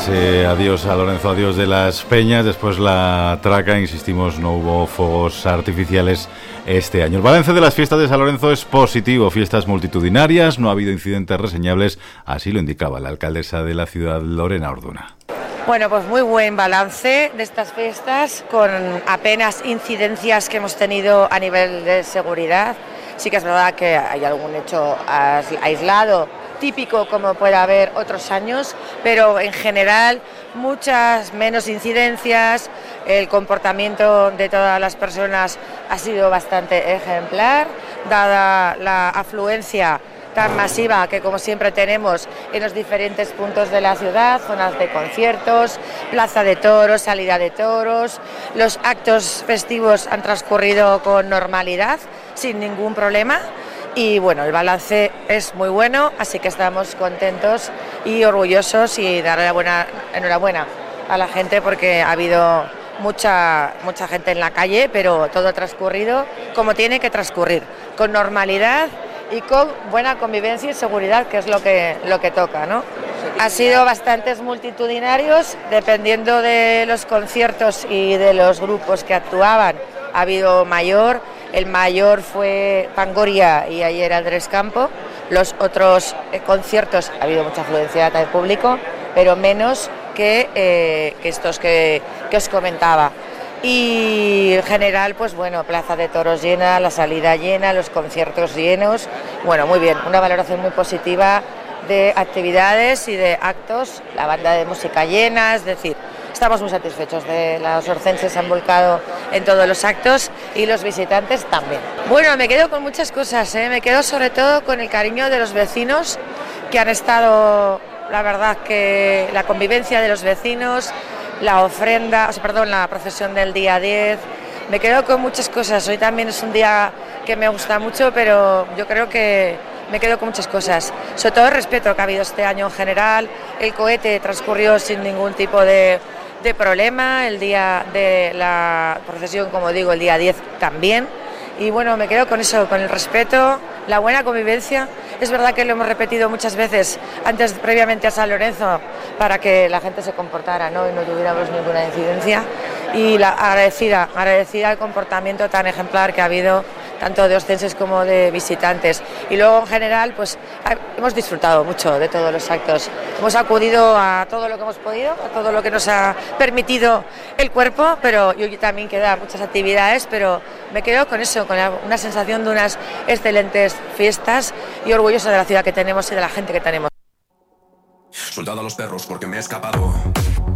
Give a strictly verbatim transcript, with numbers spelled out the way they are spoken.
ese adiós a Lorenzo, adiós de las Peñas, después la traca, insistimos, no hubo fuegos artificiales este año. El balance de las fiestas de San Lorenzo es positivo, fiestas multitudinarias, no ha habido incidentes reseñables, así lo indicaba la alcaldesa de la ciudad, Lorena Orduna. Bueno, pues muy buen balance de estas fiestas, con apenas incidencias que hemos tenido a nivel de seguridad. Sí que es verdad que hay algún hecho aislado, típico como puede haber otros años, pero en general muchas menos incidencias, el comportamiento de todas las personas ha sido bastante ejemplar, dada la afluencia tan masiva que como siempre tenemos en los diferentes puntos de la ciudad, zonas de conciertos, plaza de toros, salida de toros. Los actos festivos han transcurrido con normalidad, sin ningún problema. Y bueno, el balance es muy bueno, así que estamos contentos y orgullosos y darle la buena, enhorabuena a la gente porque ha habido mucha, mucha gente en la calle, pero todo ha transcurrido como tiene que transcurrir, con normalidad y con buena convivencia y seguridad, que es lo que, lo que toca, ¿no? Ha sido bastantes multitudinarios, dependiendo de los conciertos y de los grupos que actuaban, ha habido mayor. El mayor fue Fangoria y ayer Andrés Campo. Los otros eh, conciertos ha habido mucha afluencia de público, pero menos que, eh, que estos que, que os comentaba. Y en general, pues bueno, plaza de toros llena, la salida llena, los conciertos llenos. Bueno, muy bien, una valoración muy positiva de actividades y de actos, la banda de música llena, es decir, estamos muy satisfechos de los orcenses, se han volcado en todos los actos y los visitantes también. Bueno, me quedo con muchas cosas, ¿eh? Me quedo sobre todo con el cariño de los vecinos que han estado, la verdad que la convivencia de los vecinos, la ofrenda, o sea, perdón, la procesión del día diez, me quedo con muchas cosas. Hoy también es un día que me gusta mucho, pero yo creo que me quedo con muchas cosas, sobre todo el respeto que ha habido este año en general. El cohete transcurrió sin ningún tipo de, de problema, el día de la procesión, como digo, el día diez también, y bueno, me quedo con eso, con el respeto, la buena convivencia. Es verdad que lo hemos repetido muchas veces antes, previamente a San Lorenzo, para que la gente se comportara, ¿no? Y no tuviéramos ninguna incidencia, y la agradecida, agradecida el comportamiento tan ejemplar que ha habido, tanto de oscenses como de visitantes. Y luego, en general, pues hemos disfrutado mucho de todos los actos. Hemos acudido a todo lo que hemos podido, a todo lo que nos ha permitido el cuerpo, pero hoy también quedan muchas actividades, pero me quedo con eso, con una sensación de unas excelentes fiestas y orgulloso de la ciudad que tenemos y de la gente que tenemos. Soldado a los perros porque me he escapado.